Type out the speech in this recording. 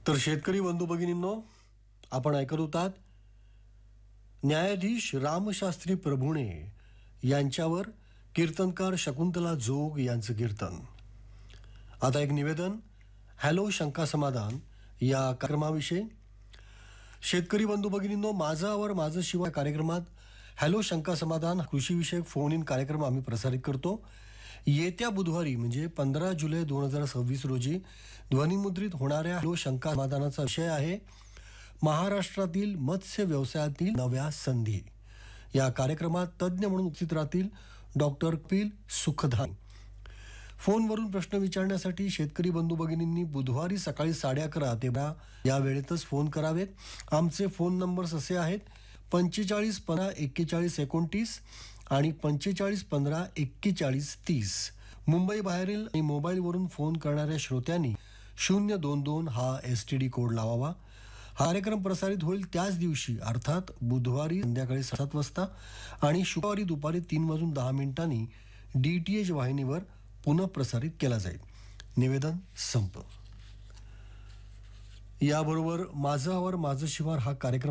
तर शेतकरी बंधू भगिनींनो, आपण ऐकत होतात न्यायाधीश रामशास्त्री प्रभुणे यांच्यावर कीर्तनकार शकुंतला जोग यांचं कीर्तन. आता एक निवेदन हॅलो शंका समाधान या कार्यक्रमाविषयी. शेतकरी बंधू भगिनींनो, माझावर माझं शिवाय कार्यक्रमात हॅलो शंका समाधान कृषीविषयक फोन इन कार्यक्रम आम्ही प्रसारित करतो. येत्या बुधवारी म्हणजे 15 जुलै 2026 रोजी ध्वनिमुद्रित होणाऱ्या हॅलो शंका समाधानाचा विषय आहे महाराष्ट्रातील मत्स्य व्यवसायातील नव्या संधी. या कार्यक्रमात तज्ज्ञ म्हणून उपस्थित राहतील डॉक्टर कपिल सुखधान. फोनवरून प्रश्न विचारण्यासाठी शेतकरी बंधू भगिनींनी बुधवारी सकाळी 11:30 ते 12 या वेळेतच फोन करावेत. आमचे फोन नंबर्स असे आहेत 45 15 41 29 आणि 45 15 41 30. मुंबई बाहेरील आणि मोबाईलवरून फोन करणाऱ्या श्रोत्यांनी 022 हा STD कोड लावावा. हा कार्यक्रम प्रसारित होईल त्याच दिवशी अर्थात बुधवारी संध्याकाळी 7 वाजता आणि शुक्रवारी दुपारी 3:10 DTH वाहिनीवर पुनः प्रसारित केला जाईल. निवेदन संपलं. याबरोबर माझावर माझं शिवार हा कार्यक्रम